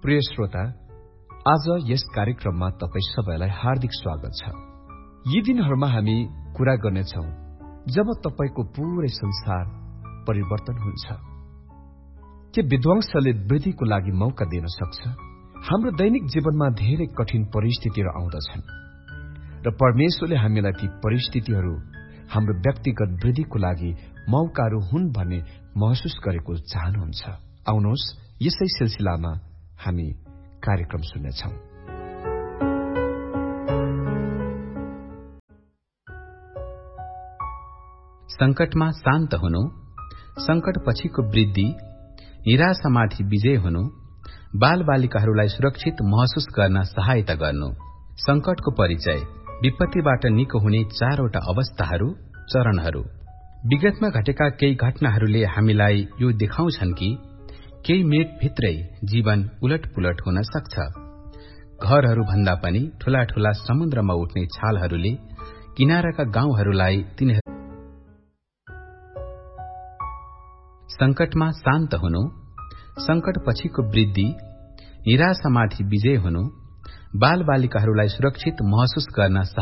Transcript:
प्रिय श्रोता, आज यस कार्यक्रममा तपाई सबैलाई हार्दिक स्वागत छ। यी दिनहरूमा हामी कुरा गर्नेछौं जब तपाईको पूरै संसार परिवर्तन हुन्छ। के विध्वंसले वृद्धिको लागि मौका दिन सक्छ? हाम्रो दैनिक जीवनमा धेरै कठिन परिस्थितिहरू आउँदछन् र परमेश्वरले हामीलाई ती परिस्थितिहरू हाम्रो व्यक्तिगत वृद्धिको लागि मौकाहरू हुन् भन्ने महसुस गरेको चाहनुहुन्छ। आउनुहोस् यसै सिलसिलामा हामी कार्यक्रम सुन्नेछौं। संकटमा शान्त हुनु, संकट पछिको वृद्धि, निराशामाथि विजय हुनु, बालबालिकाहरूलाई सुरक्षित महसुस गर्न सहायता गर्नु। संकटको परिचय, विपत्तिबाट निको हुने 4वटा अवस्थाहरू, चरणहरू। विगतमा घटेका केही घटनाहरूले हामीलाई यो देखाउँछन् कि केही मिनेटभित्रै जीवन उलटपुलट हुन सक्छ। घरहरू भन्दा पनि ठूला ठूला समुद्रमा उठ्ने छालहरूले किनाराका गाउँहरूलाई तिनीहरू संकटमा शान्त हुनु, संकट पछिको वृद्धि, निराशामाथि विजय हुनु, बालबालिकाहरूलाई सुरक्षित महसुस गर्न